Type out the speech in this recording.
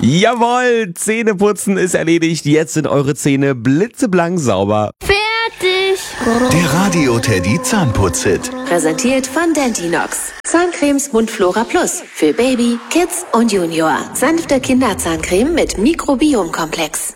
Jawohl, Zähneputzen ist erledigt. Jetzt sind eure Zähne blitzeblank sauber. Fertig! Der Radio Teddy Zahnputz-Hit. Präsentiert von Dentinox. Zahncremes Mundflora Plus für Baby, Kids und Junior. Sanfte Kinderzahncreme mit Mikrobiomkomplex.